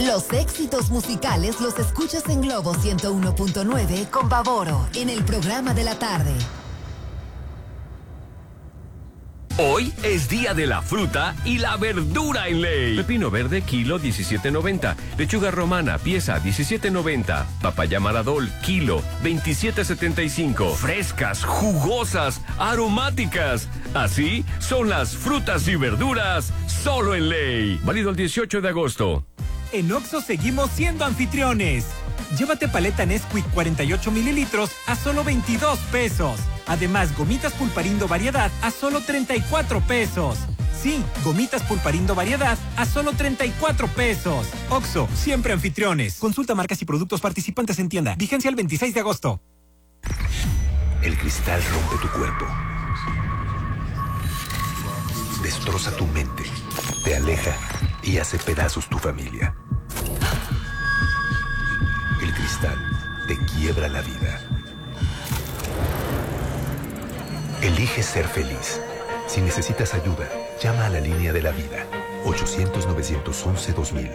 Los éxitos musicales los escuchas en Globo 101.9 con Pavoro en el programa de la tarde. Hoy es día de la fruta y la verdura en Ley. Pepino verde, kilo 17.90. Lechuga romana, pieza 17.90. Papaya maradol, kilo 27.75. Frescas, jugosas, aromáticas. Así son las frutas y verduras solo en Ley. Válido el 18 de agosto. En Oxxo seguimos siendo anfitriones. Llévate paleta Nesquik 48 mililitros a solo 22 pesos. Además, gomitas Pulparindo variedad a solo 34 pesos. Sí, gomitas Pulparindo variedad a solo 34 pesos. Oxxo, siempre anfitriones. Consulta marcas y productos participantes en tienda. Vigencia el 26 de agosto. El cristal rompe tu cuerpo. Destroza tu mente. Te aleja y hace pedazos tu familia. El cristal te quiebra la vida. Elige ser feliz. Si necesitas ayuda, llama a la línea de la vida. 800-911-2000.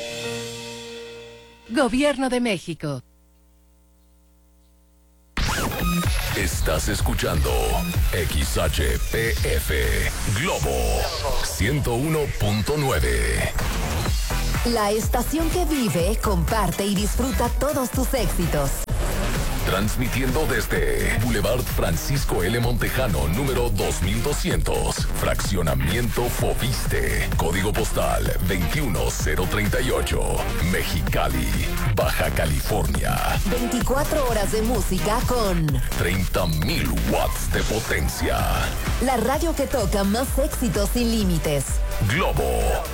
Gobierno de México. Estás escuchando XHPF Globo 101.9. La estación que vive, comparte y disfruta todos tus éxitos. Transmitiendo desde Boulevard Francisco L. Montejano, número 2200, Fraccionamiento Fobiste, Código Postal 21038, Mexicali, Baja California. 24 horas de música con 30,000 watts de potencia. la radio que toca más éxitos sin límites. Globo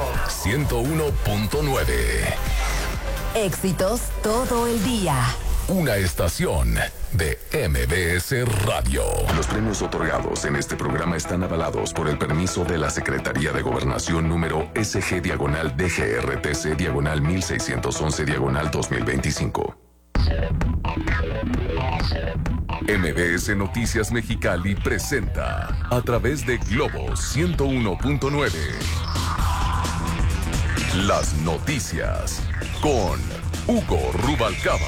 101.9. Éxitos todo el día. Una estación de MBS Radio. Los premios otorgados en este programa están avalados por el permiso de la Secretaría de Gobernación número SG-DGRTC-1611-2025. MBS Noticias Mexicali presenta a través de Globo 101.9 las noticias con Hugo Rubalcaba.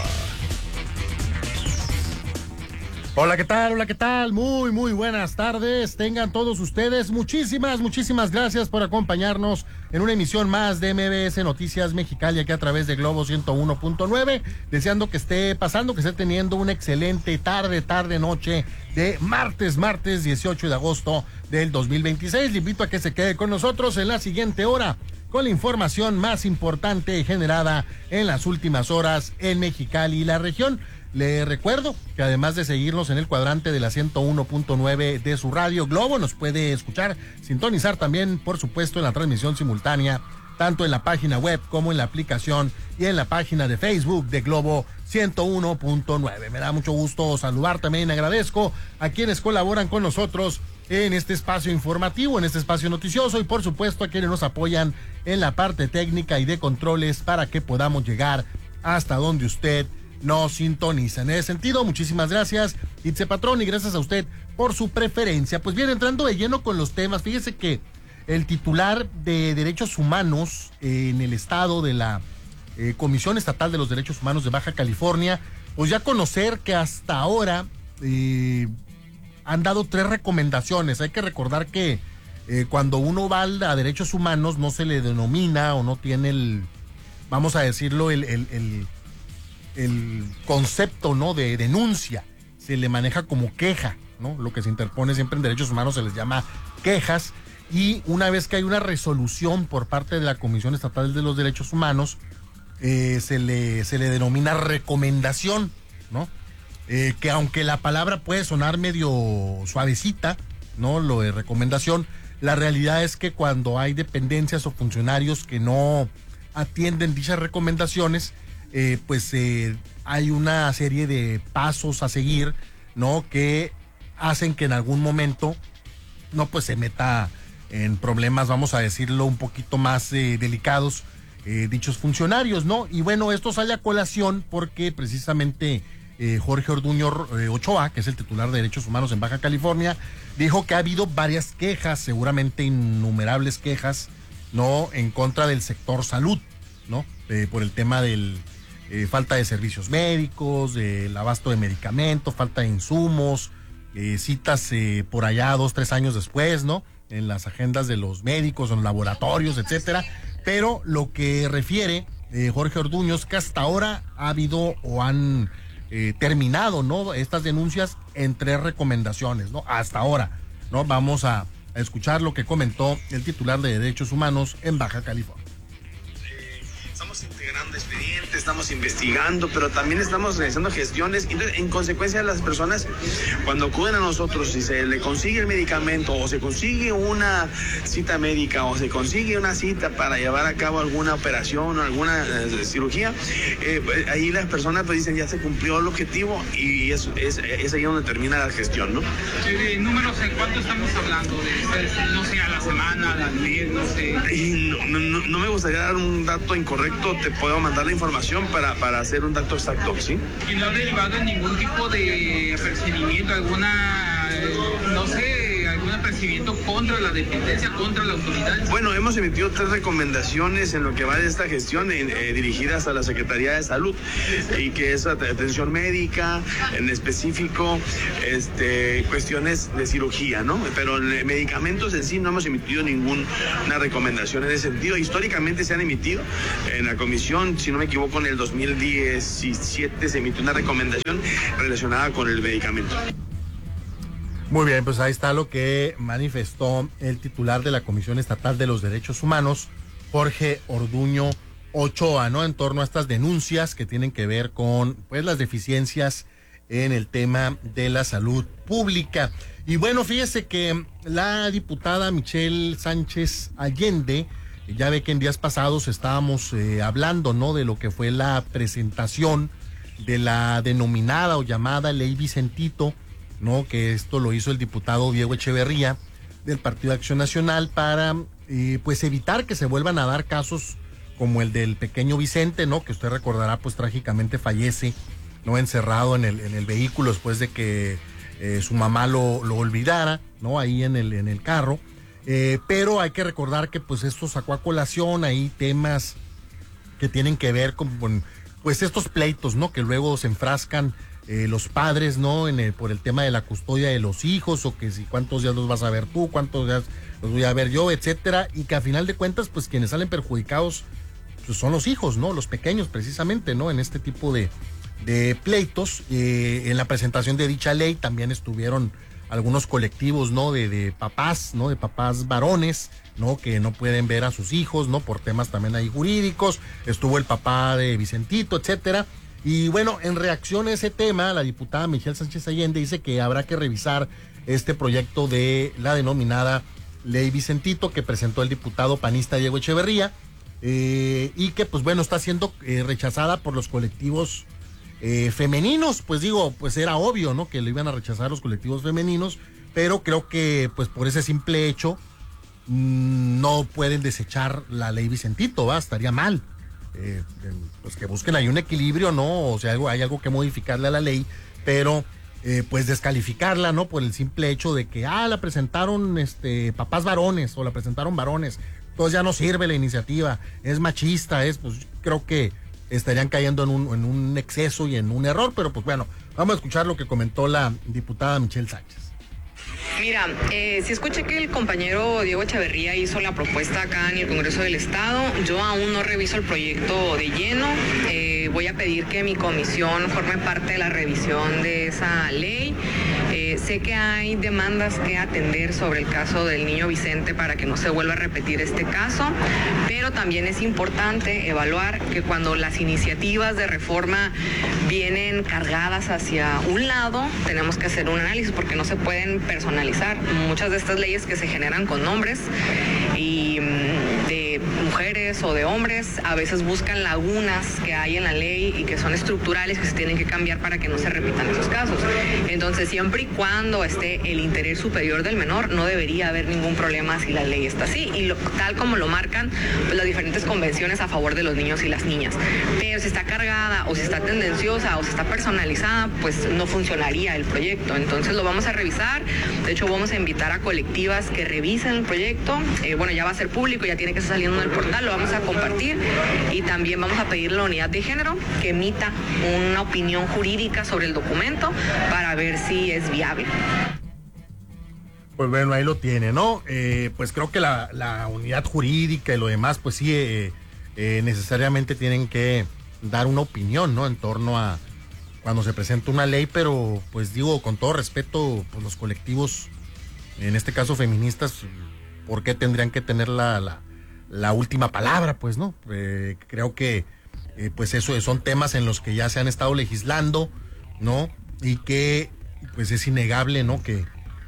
Hola, ¿qué tal? Hola, ¿qué tal? Muy buenas tardes. Tengan todos ustedes muchísimas gracias por acompañarnos en una emisión más de MBS Noticias Mexicali aquí a través de Globo 101.9. Deseando que esté pasando, que esté teniendo una excelente noche de martes 18 de agosto del 2026. Le invito a que se quede con nosotros en la siguiente hora con la información más importante generada en las últimas horas en Mexicali y la región. Le recuerdo que además de seguirnos en el cuadrante de la 101.9 de su radio Globo, nos puede escuchar, sintonizar también, por supuesto, en la transmisión simultánea, tanto en la página web como en la aplicación y en la página de Facebook de Globo 101.9. Me da mucho gusto saludar también, agradezco a quienes colaboran con nosotros en este espacio informativo, en este espacio noticioso y por supuesto a quienes nos apoyan en la parte técnica y de controles para que podamos llegar hasta donde usted nos sintoniza. En ese sentido, muchísimas gracias, Itze Patrón, y gracias a usted por su preferencia. Pues bien, entrando de lleno con los temas, fíjese que el titular de Derechos Humanos en el estado de la Comisión Estatal de los Derechos Humanos de Baja California, pues ya conocer que hasta ahora han dado 3 recomendaciones. Hay que recordar que cuando uno va a derechos humanos no se le denomina o no tiene el, vamos a decirlo, el concepto, ¿no?, de denuncia, se le maneja como queja, ¿no? Lo que se interpone siempre en derechos humanos se les llama quejas, y una vez que hay una resolución por parte de la Comisión Estatal de los Derechos Humanos, se le denomina recomendación, ¿no? Que aunque la palabra puede sonar medio suavecita, ¿no?, lo de recomendación, la realidad es que cuando hay dependencias o funcionarios que no atienden dichas recomendaciones, hay una serie de pasos a seguir, ¿no?, que hacen que en algún momento no pues se meta en problemas, vamos a decirlo, un poquito más delicados dichos funcionarios, ¿no? Y bueno, esto sale a colación porque precisamente Jorge Orduño Ochoa, que es el titular de Derechos Humanos en Baja California, dijo que ha habido varias quejas, seguramente innumerables quejas, ¿no?, en contra del sector salud, ¿no? Por el tema del falta de servicios médicos, del abasto de medicamentos, falta de insumos, citas por allá 2-3 años después, ¿no? En las agendas de los médicos, en los laboratorios, etcétera. Pero lo que refiere Jorge Orduño es que hasta ahora ha habido o han terminado, ¿no? Estas denuncias en 3 recomendaciones, ¿no? Hasta ahora, ¿no? Vamos a escuchar lo que comentó el titular de Derechos Humanos en Baja California. Estamos integrando expedientes, estamos investigando, pero también estamos realizando gestiones. Entonces, en consecuencia, las personas, cuando acuden a nosotros, si se le consigue el medicamento o se consigue una cita médica o se consigue una cita para llevar a cabo alguna operación o alguna cirugía, ahí las personas pues dicen ya se cumplió el objetivo y es ahí donde termina la gestión, ¿no? Números, ¿en cuánto estamos hablando? No sé, a la semana, al mes, no sé. No me gustaría dar un dato incorrecto, te puedo mandar la información para hacer un dato exacto, ¿sí? ¿Y no ha derivado en ningún tipo de apercibimiento, alguna, no sé, algún apercibimiento contra la dependencia, contra la autoridad? Bueno, hemos emitido 3 recomendaciones en lo que va de esta gestión dirigidas a la Secretaría de Salud, y que es atención médica, en específico, cuestiones de cirugía, ¿no? Pero en medicamentos en sí no hemos emitido ninguna recomendación en ese sentido. Históricamente se han emitido en la comisión, si no me equivoco, en el 2017 se emitió una recomendación relacionada con el medicamento. Muy bien, pues ahí está lo que manifestó el titular de la Comisión Estatal de los Derechos Humanos, Jorge Orduño Ochoa, ¿no? En torno a estas denuncias que tienen que ver con, pues, las deficiencias en el tema de la salud pública. Y bueno, fíjese que la diputada Michelle Sánchez Allende, ya ve que en días pasados estábamos hablando, ¿no? De lo que fue la presentación de la denominada o llamada Ley Vicentito, ¿no? Que esto lo hizo el diputado Diego Echeverría del Partido de Acción Nacional para pues evitar que se vuelvan a dar casos como el del pequeño Vicente, ¿no? Que usted recordará, pues trágicamente fallece, ¿no? Encerrado en el vehículo después de que su mamá lo olvidara, ¿no? Ahí en el carro. Pero hay que recordar que pues esto sacó a colación ahí temas que tienen que ver con pues estos pleitos, ¿no? Que luego se enfrascan los padres, ¿no? Por el tema de la custodia de los hijos, o que si cuántos días los vas a ver tú, cuántos días los voy a ver yo, etcétera, y que a final de cuentas, pues quienes salen perjudicados pues, son los hijos, ¿no? Los pequeños, precisamente, ¿no? En este tipo de pleitos. En la presentación de dicha ley también estuvieron algunos colectivos, ¿no? De papás, ¿no? De papás varones, ¿no? Que no pueden ver a sus hijos, ¿no? Por temas también ahí jurídicos. Estuvo el papá de Vicentito, etcétera. Y bueno, en reacción a ese tema, la diputada Michelle Sánchez Allende dice que habrá que revisar este proyecto de la denominada Ley Vicentito que presentó el diputado panista Diego Echeverría, y que pues bueno, está siendo rechazada por los colectivos femeninos. Pues digo, pues era obvio, ¿no? Que lo iban a rechazar los colectivos femeninos, pero creo que pues por ese simple hecho no pueden desechar la Ley Vicentito, ¿va? Estaría mal. Pues que busquen ahí un equilibrio, ¿no? O sea, hay algo que modificarle a la ley, pero pues descalificarla, ¿no? Por el simple hecho de que, la presentaron papás varones o la presentaron varones, entonces ya no sirve la iniciativa, es machista, pues creo que estarían cayendo en un exceso y en un error, pero pues bueno, vamos a escuchar lo que comentó la diputada Michelle Sánchez. Mira, sí escuché que el compañero Diego Echeverría hizo la propuesta acá en el Congreso del Estado. Yo aún no reviso el proyecto de lleno. Voy a pedir que mi comisión forme parte de la revisión de esa ley. Sé que hay demandas que atender sobre el caso del niño Vicente para que no se vuelva a repetir este caso, pero también es importante evaluar que cuando las iniciativas de reforma vienen cargadas hacia un lado, tenemos que hacer un análisis porque no se pueden personalizar. Muchas de estas leyes que se generan con nombres y de mujeres o de hombres a veces buscan lagunas que hay en la ley y que son estructurales que se tienen que cambiar para que no se repitan esos casos. Entonces, siempre y cuando esté el interés superior del menor, no debería haber ningún problema si la ley está así, y tal como lo marcan pues, las diferentes convenciones a favor de los niños y las niñas. Pero si está cargada o si está tendenciosa o si está personalizada, pues no funcionaría el proyecto. Entonces lo vamos a revisar. De hecho, vamos a invitar a colectivas que revisen el proyecto. Bueno, ya va a ser público, ya tiene que estar saliendo en el portal, lo vamos vamos a compartir y también vamos a pedirle a la unidad de género que emita una opinión jurídica sobre el documento para ver si es viable. Pues bueno, ahí lo tiene, ¿no? Pues creo que la unidad jurídica y lo demás, pues sí, necesariamente tienen que dar una opinión, ¿no? En torno a cuando se presenta una ley, pero pues digo, con todo respeto, pues los colectivos, en este caso feministas, ¿por qué tendrían que tener la última palabra? Pues, ¿no? Creo que pues eso son temas en los que ya se han estado legislando, ¿no? Y que pues es innegable, ¿no? Que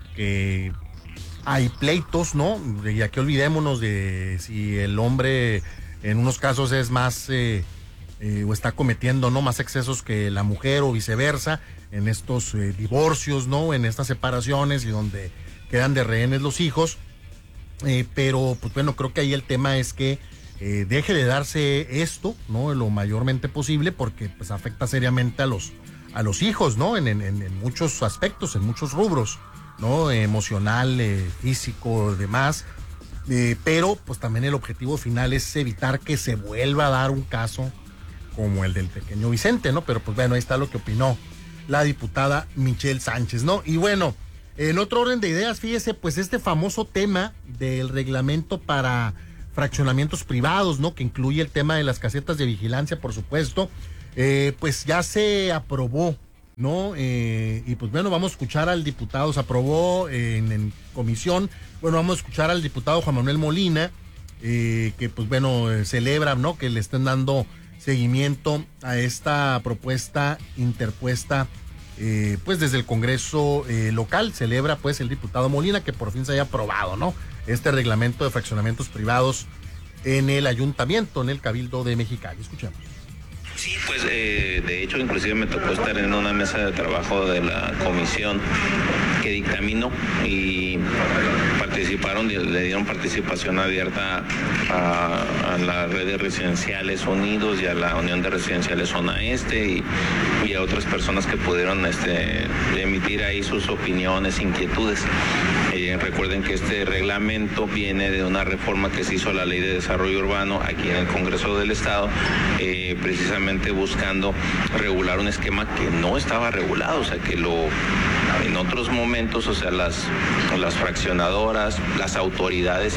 hay pleitos, ¿no? Y aquí olvidémonos de si el hombre en unos casos es más o está cometiendo, ¿no?, más excesos que la mujer o viceversa en estos divorcios, ¿no? En estas separaciones y donde quedan de rehenes los hijos. Pero pues bueno, creo que ahí el tema es que deje de darse esto, ¿no?, lo mayormente posible, porque pues afecta seriamente a los hijos, ¿no? En muchos aspectos, en muchos rubros, ¿no? Emocional, físico, demás. Pero pues también el objetivo final es evitar que se vuelva a dar un caso como el del pequeño Vicente, ¿no? Pero pues bueno, ahí está lo que opinó la diputada Michelle Sánchez, ¿no? Y bueno, en otro orden de ideas, fíjese, pues este famoso tema del reglamento para fraccionamientos privados, ¿no?, que incluye el tema de las casetas de vigilancia, por supuesto, pues ya se aprobó, ¿no? Y pues bueno, vamos a escuchar al diputado, se aprobó en comisión, bueno, vamos a escuchar al diputado Juan Manuel Molina, que pues bueno, celebra, ¿no?, que le estén dando seguimiento a esta propuesta interpuesta pues desde el Congreso local. Celebra pues el diputado Molina que por fin se haya aprobado, ¿no?, este reglamento de fraccionamientos privados en el ayuntamiento, en el Cabildo de Mexicali. Escuchemos. Sí, pues de hecho inclusive me tocó estar en una mesa de trabajo de la comisión que dictaminó y participaron, le dieron participación abierta a la red de residenciales Unidos y a la Unión de Residenciales Zona Este y a otras personas que pudieron emitir ahí sus opiniones, inquietudes. Recuerden que este reglamento viene de una reforma que se hizo a la Ley de Desarrollo Urbano aquí en el Congreso del Estado, precisamente buscando regular un esquema que no estaba regulado, o sea, que en otros momentos, o sea, las fraccionadoras, las autoridades,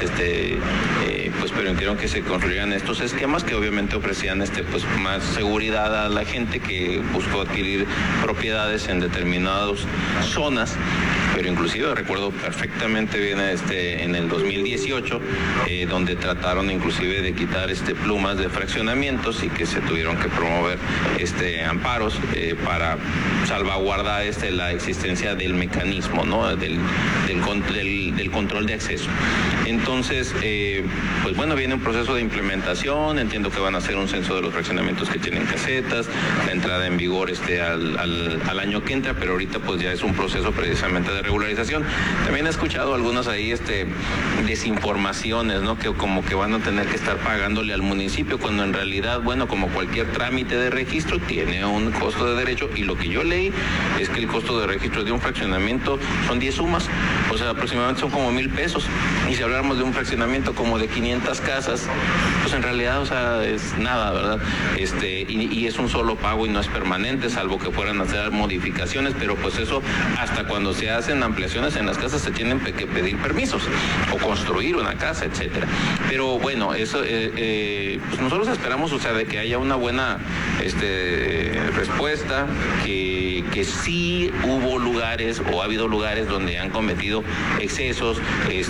pues permitieron que se construyeran estos esquemas que obviamente ofrecían, pues más seguridad a la gente que buscó adquirir propiedades en determinadas zonas. Pero inclusive recuerdo perfectamente bien en el 2018, donde trataron inclusive de quitar plumas de fraccionamientos y que se tuvieron que promover amparos para salvaguardar la existencia del mecanismo, ¿no?, del control de acceso. Entonces, pues bueno, viene un proceso de implementación. Entiendo que van a hacer un censo de los fraccionamientos que tienen casetas, la entrada en vigor al año que entra, pero ahorita pues ya es un proceso precisamente de regularización. También he escuchado algunas ahí desinformaciones, ¿no?, que como que van a tener que estar pagándole al municipio, cuando en realidad, bueno, como cualquier trámite de registro tiene un costo de derecho, y lo que yo leí es que el costo de registro de un fraccionamiento son 10 sumas, o sea, aproximadamente son como 1,000 pesos, y si habláramos de un fraccionamiento como de 500 casas, pues en realidad, o sea, es nada, ¿verdad? Y es un solo pago y no es permanente, salvo que fueran a hacer modificaciones, pero pues eso, hasta cuando se hacen ampliaciones en las casas se tienen que pedir permisos o construir una casa, etcétera. Pero bueno, eso pues nosotros esperamos, o sea, de que haya una buena respuesta, que sí hubo lugares o ha habido lugares donde han cometido excesos,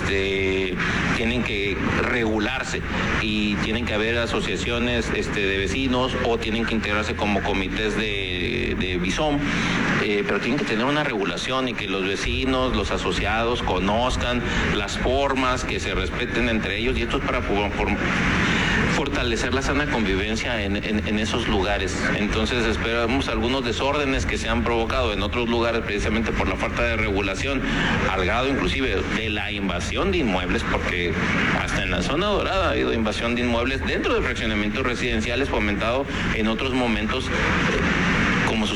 tienen que regularse y tienen que haber asociaciones de vecinos o tienen que integrarse como comités de BISOM, pero tienen que tener una regulación y que los vecinos, los asociados conozcan las formas, que se respeten entre ellos, y esto es para fortalecer la sana convivencia en esos lugares. Entonces esperamos algunos desórdenes que se han provocado en otros lugares precisamente por la falta de regulación, al grado inclusive de la invasión de inmuebles, porque hasta en la zona dorada ha habido invasión de inmuebles dentro de fraccionamientos residenciales, fomentado en otros momentos, como sucede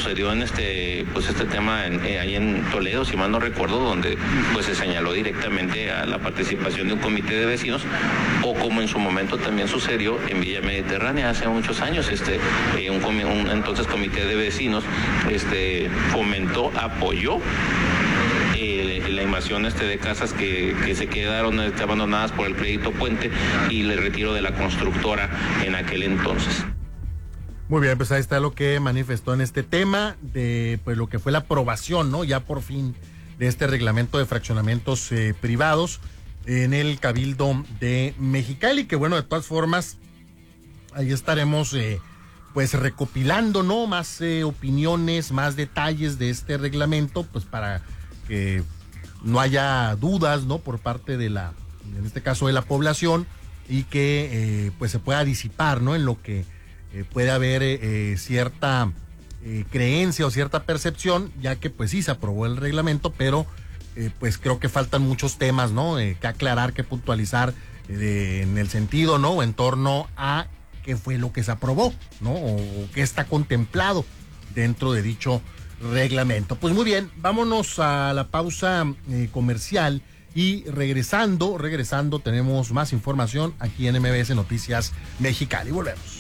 sucedió en pues este tema ahí en Toledo, si mal no recuerdo, donde pues se señaló directamente a la participación de un comité de vecinos, o como en su momento también sucedió en Villa Mediterránea hace muchos años, un entonces comité de vecinos fomentó, apoyó la invasión de casas que se quedaron abandonadas por el crédito puente y el retiro de la constructora en aquel entonces. Muy bien, pues ahí está lo que manifestó en este tema de pues lo que fue la aprobación, ¿no? Ya por fin de este reglamento de fraccionamientos privados en el Cabildo de Mexicali, que bueno, de todas formas ahí estaremos pues recopilando, ¿no? Más opiniones, más detalles de este reglamento, pues para que no haya dudas, ¿no? Por parte de en este caso de la población, y que pues se pueda disipar, ¿no? En lo que puede haber cierta creencia o cierta percepción, ya que pues sí se aprobó el reglamento, pero pues creo que faltan muchos temas, ¿no? Que aclarar, que puntualizar en el sentido, ¿no? En torno a qué fue lo que se aprobó, ¿no? O qué está contemplado dentro de dicho reglamento. Pues muy bien, vámonos a la pausa comercial y regresando tenemos más información aquí en MBS Noticias Mexicali. Volvemos.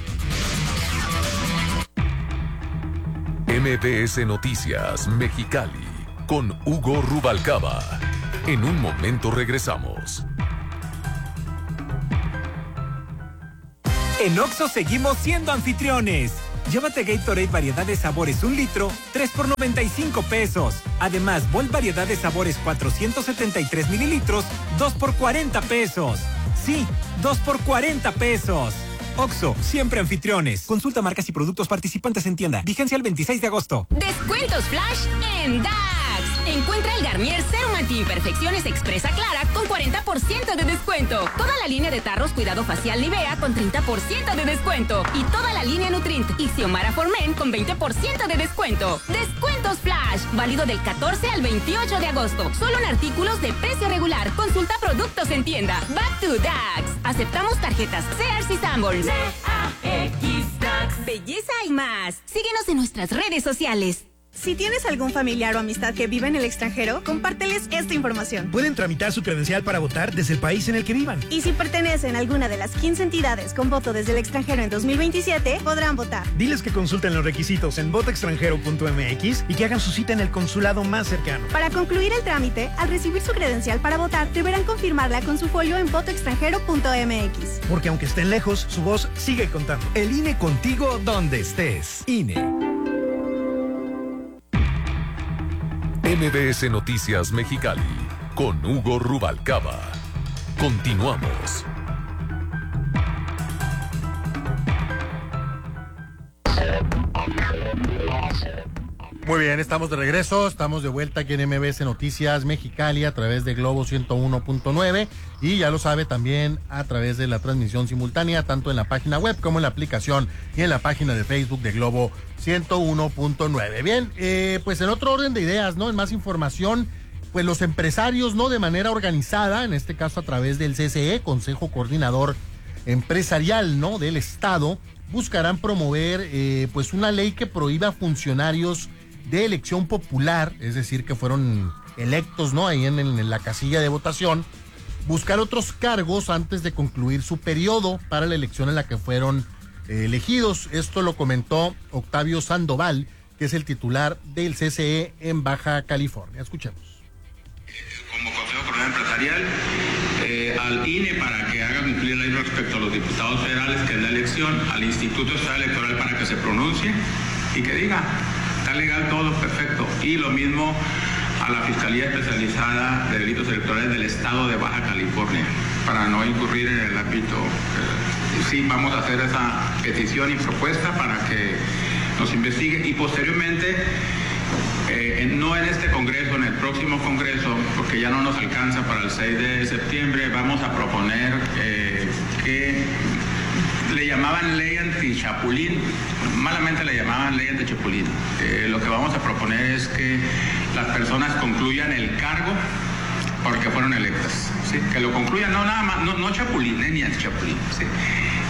MBS Noticias Mexicali con Hugo Rubalcaba. En un momento regresamos. En Oxxo seguimos siendo anfitriones. Llévate Gatorade variedad de sabores 1 litro, 3 por 95 pesos. Además, Volt variedad de sabores 473 mililitros, 2 por 40 pesos. Sí, 2 por 40 pesos. Oxxo, siempre anfitriones. Consulta marcas y productos participantes en tienda. Vigencia el 26 de agosto. Descuentos flash en DAX. Encuentra el Garnier Serum Anti-Imperfecciones Expresa Clara con 40% de descuento. Toda la línea de tarros Cuidado Facial Nivea con 30% de descuento. Y toda la línea Nutrint y Xiomara Formen con 20% de descuento. Descuentos flash. Válido del 14 al 28 de agosto. Solo en artículos de precio regular. Consulta productos en tienda. Back to DAX. Aceptamos tarjetas Sears y Sanborns. DAX DAX. Belleza y más. Síguenos en nuestras redes sociales. Si tienes algún familiar o amistad que vive en el extranjero, compárteles esta información. Pueden tramitar su credencial para votar desde el país en el que vivan. Y si pertenecen a alguna de las 15 entidades con voto desde el extranjero en 2027, podrán votar. Diles que consulten los requisitos en votoextranjero.mx y que hagan su cita en el consulado más cercano. Para concluir el trámite, al recibir su credencial para votar, deberán confirmarla con su folio en votoextranjero.mx. Porque aunque estén lejos, su voz sigue contando. El INE contigo donde estés. INE. MBS Noticias Mexicali con Hugo Rubalcaba. Continuamos. Muy bien, estamos de regreso, estamos de vuelta aquí en MBS Noticias Mexicali a través de Globo 101.9 y ya lo sabe también a través de la transmisión simultánea tanto en la página web como en la aplicación y en la página de Facebook de Globo 101.9. Bien, pues en otro orden de ideas, ¿no? En más información, pues los empresarios, ¿no? De manera organizada, en este caso a través del CCE, Consejo Coordinador Empresarial, ¿no? Del Estado, buscarán promover pues una ley que prohíba a funcionarios de elección popular, es decir, que fueron electos, ¿no? Ahí en la casilla de votación, buscar otros cargos antes de concluir su periodo para la elección en la que fueron elegidos. Esto lo comentó Octavio Sandoval, que es el titular del CCE en Baja California. Escuchemos. Como Consejo Coordinador Empresarial, al INE para que haga cumplir la ley respecto a los diputados federales, que es la elección, al Instituto Estatal Electoral para que se pronuncie y que diga, está legal todo, perfecto. Y lo mismo a la Fiscalía Especializada de Delitos Electorales del Estado de Baja California, para no incurrir en el ámbito. Sí, vamos a hacer esa petición y propuesta para que nos investigue y posteriormente, no en este Congreso, en el próximo Congreso, porque ya no nos alcanza para el 6 de septiembre, vamos a proponer que le llamaban ley anti-chapulín, malamente le llamaban ley anti-chapulín. Lo que vamos a proponer es que las personas concluyan el cargo porque fueron electas, ¿sí? Que lo concluyan, no nada más, no chapulín, ni anti-chapulín, ¿sí?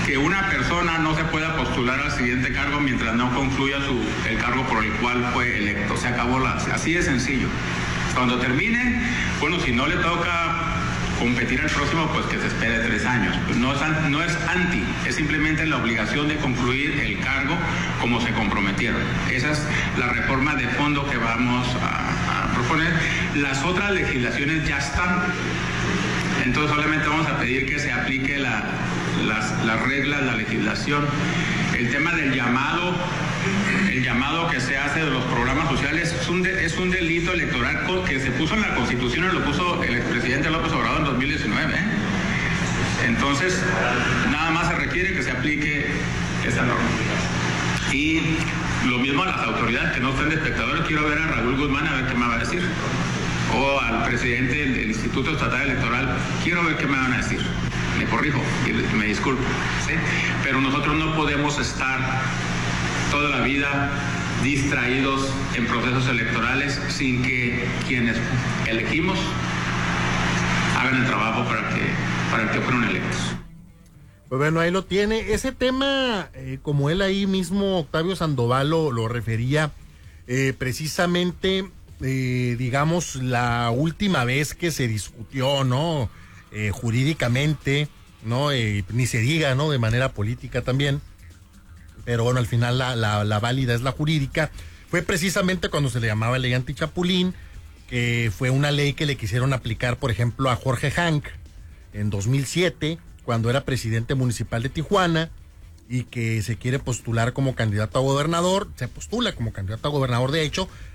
que una persona no se pueda postular al siguiente cargo mientras no concluya el cargo por el cual fue electo. Se acabó así de sencillo. Cuando termine, bueno, si no le toca competir al próximo, pues que se espere 3 años. Pues no es anti, es simplemente la obligación de concluir el cargo como se comprometieron. Esa es la reforma de fondo que vamos a proponer. Las otras legislaciones ya están. Entonces solamente vamos a pedir que se aplique las reglas, la legislación. El tema del llamado que se hace de los programas sociales es un delito electoral que se puso en la Constitución y lo puso el expresidente López Obrador en 2019. Entonces, nada más se requiere que se aplique esta norma. Y lo mismo a las autoridades que no estén de espectadores. Quiero ver a Raúl Guzmán a ver qué me va a decir. O al presidente del Instituto Estatal Electoral, quiero ver qué me van a decir. Me corrijo, me disculpo, ¿sí? Pero nosotros no podemos estar toda la vida distraídos en procesos electorales sin que quienes elegimos hagan el trabajo para que fueron electos. Pues bueno, ahí lo tiene. Ese tema, como él ahí mismo, Octavio Sandoval, lo refería, precisamente, digamos, la última vez que se discutió, ¿no? Jurídicamente, ¿no? Ni se diga, ¿no? De manera política también. Pero bueno, al final la válida es la jurídica. Fue precisamente cuando se le llamaba ley antichapulín, que fue una ley que le quisieron aplicar, por ejemplo, a Jorge Hank en 2007, cuando era presidente municipal de Tijuana, y que se quiere postular como candidato a gobernador. Se postula como candidato a gobernador, de hecho,